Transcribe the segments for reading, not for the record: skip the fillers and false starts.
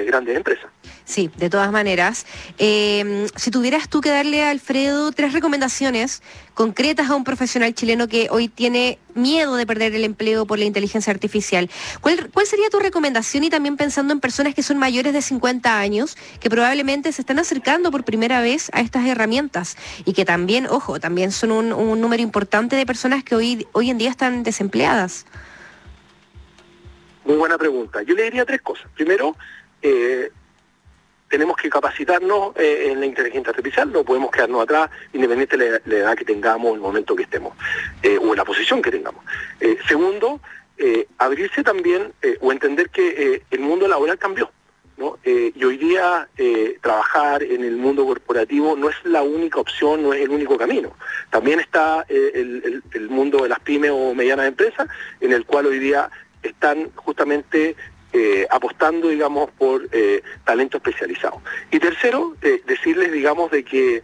grandes empresas. Sí, de todas maneras. Si tuvieras tú que darle a Alfredo 3 recomendaciones concretas a un profesional chileno que hoy tiene miedo de perder el empleo por la inteligencia artificial, ¿cuál sería tu recomendación? Y también pensando en personas que son mayores de 50 años, que probablemente se están acercando por primera vez a estas herramientas y que también, ojo, también son un número importante de personas que hoy en día están desempleadas. Muy buena pregunta. Yo le diría 3 cosas. Primero, tenemos que capacitarnos en la inteligencia artificial, no podemos quedarnos atrás, independiente de la edad que tengamos, el momento que estemos, o en la posición que tengamos. Segundo, abrirse también, o entender que el mundo laboral cambió, ¿no? Y hoy día trabajar en el mundo corporativo no es la única opción, no es el único camino. También está el mundo de las pymes o medianas empresas, en el cual hoy día están justamente apostando, digamos, por talento especializado. Y tercero, decirles, digamos, de que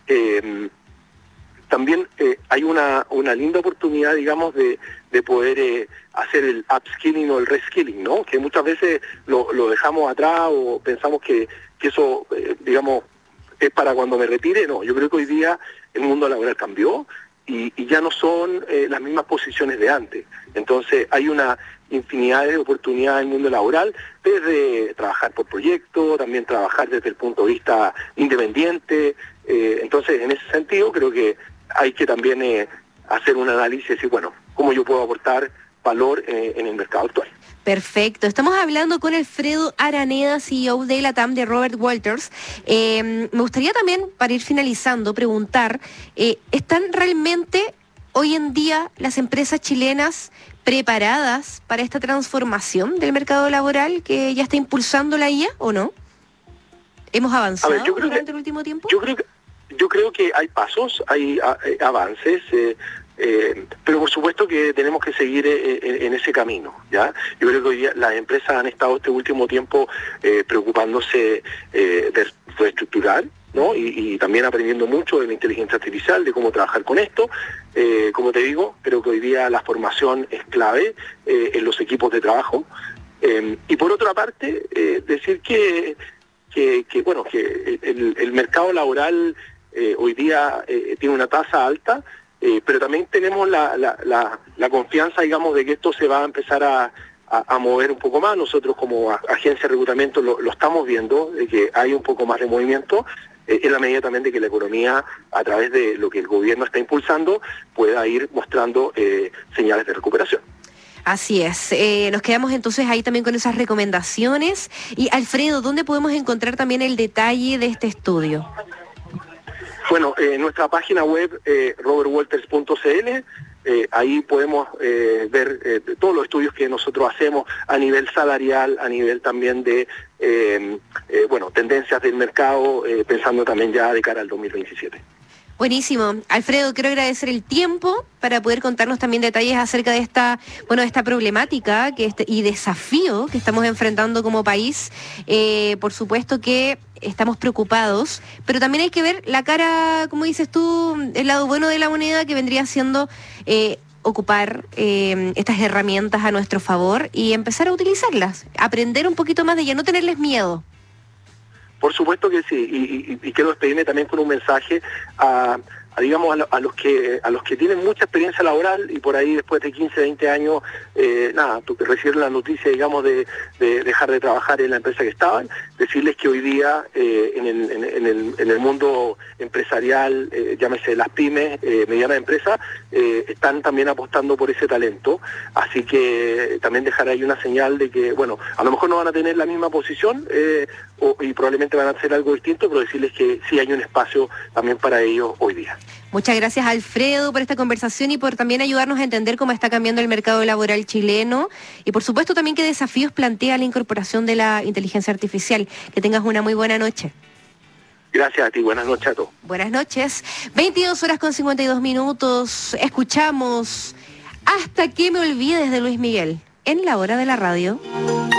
también hay una linda oportunidad, digamos, de poder hacer el upskilling o el reskilling, ¿no? Que muchas veces lo dejamos atrás o pensamos que eso, digamos, es para cuando me retire. No, yo creo que hoy día el mundo laboral cambió y ya no son las mismas posiciones de antes. Entonces hay una infinidad de oportunidades en el mundo laboral, desde trabajar por proyecto, también trabajar desde el punto de vista independiente. Entonces, en ese sentido, creo que hay que también hacer un análisis y decir, bueno, ¿cómo yo puedo aportar valor en el mercado actual? Perfecto. Estamos hablando con Alfredo Araneda, CEO de LATAM, de Robert Walters. Me gustaría también, para ir finalizando, preguntar, ¿están realmente hoy en día las empresas chilenas preparadas para esta transformación del mercado laboral que ya está impulsando la IA o no? ¿Hemos avanzado durante el último tiempo? Yo creo que hay pasos, hay avances, pero por supuesto que tenemos que seguir en ese camino, ¿ya? Yo creo que hoy día las empresas han estado este último tiempo preocupándose de reestructurar, ¿no? Y también aprendiendo mucho de la inteligencia artificial, de cómo trabajar con esto. Como te digo, creo que hoy día la formación es clave en los equipos de trabajo. Y por otra parte, decir que el mercado laboral hoy día tiene una tasa alta, pero también tenemos la confianza, digamos, de que esto se va a empezar a mover un poco más. Nosotros como agencia de reclutamiento lo estamos viendo, de que hay un poco más de movimiento, en la medida también de que la economía, a través de lo que el gobierno está impulsando, pueda ir mostrando señales de recuperación. Así es. Nos quedamos entonces ahí también con esas recomendaciones. Y Alfredo, ¿dónde podemos encontrar también el detalle de este estudio? Bueno, en nuestra página web, robertwalters.cl, ahí podemos ver todos los estudios que nosotros hacemos a nivel salarial, a nivel también de tendencias del mercado, pensando también ya de cara al 2027. Buenísimo. Alfredo, quiero agradecer el tiempo para poder contarnos también detalles acerca de esta problemática y desafío que estamos enfrentando como país. Por supuesto que estamos preocupados, pero también hay que ver la cara, como dices tú, el lado bueno de la moneda, que vendría siendo ocupar estas herramientas a nuestro favor y empezar a utilizarlas, aprender un poquito más de ellas, no tenerles miedo. Por supuesto que sí, y quiero despedirme también con un mensaje a los que tienen mucha experiencia laboral y por ahí después de 15, 20 años, recibieron la noticia, digamos, de dejar de trabajar en la empresa que estaban, decirles que hoy día en el mundo empresarial, llámese las pymes, medianas empresas, están también apostando por ese talento, así que también dejar ahí una señal de que, bueno, a lo mejor no van a tener la misma posición y probablemente van a hacer algo distinto, pero decirles que sí hay un espacio también para ellos hoy día. Muchas gracias, Alfredo, por esta conversación y por también ayudarnos a entender cómo está cambiando el mercado laboral chileno y por supuesto también qué desafíos plantea la incorporación de la inteligencia artificial. Que tengas una muy buena noche. Gracias a ti, buenas noches a todos. Buenas noches, 22:52. Escuchamos Hasta que me olvides de Luis Miguel en La Hora de la Radio.